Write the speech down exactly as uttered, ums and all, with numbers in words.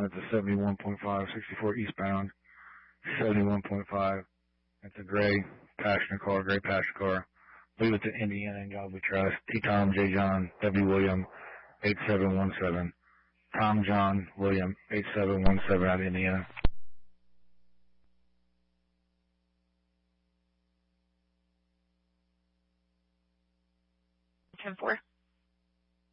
John, it's a seventy-one point five, sixty-four eastbound, seventy-one point five. It's a gray passenger car, gray passenger car. Leave it to Indiana and God we trust. T. Tom, J. John, W. William, eight seven one seven. Tom, John, William, eight seven one seven out of Indiana. ten four.